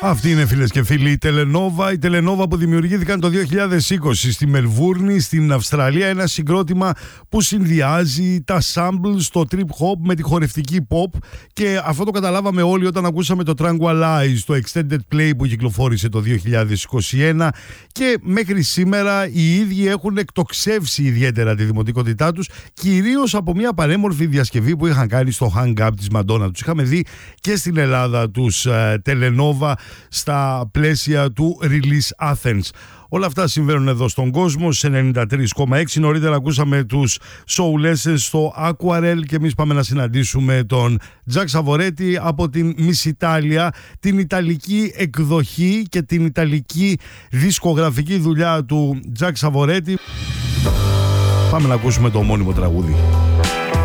Αυτή είναι, φίλες και φίλοι, η Τελενόβα. Η Τελενόβα που δημιουργήθηκαν το 2020 στη Μελβούρνη, στην Αυστραλία. Ένα συγκρότημα που συνδυάζει τα samples, το trip hop με τη χορευτική pop. Και αυτό το καταλάβαμε όλοι όταν ακούσαμε το Tranquilize, το extended play που κυκλοφόρησε το 2021. Και μέχρι σήμερα οι ίδιοι έχουν εκτοξεύσει ιδιαίτερα τη δημοτικότητά τους, κυρίως από μια πανέμορφη διασκευή που είχαν κάνει στο Hang Up της Μαντόνα. Τους είχαμε δει και στην Ελλάδα τους Τελενόβα στα πλαίσια του Release Athens. Όλα αυτά συμβαίνουν εδώ στον κόσμο, σε 93,6. Νωρίτερα ακούσαμε τους Soulless στο Aquarel και εμείς πάμε να συναντήσουμε τον Jack Savoretti από την Miss Italia, την ιταλική εκδοχή και την ιταλική δισκογραφική δουλειά του Jack Savoretti. Πάμε να ακούσουμε το ομώνυμο τραγούδι.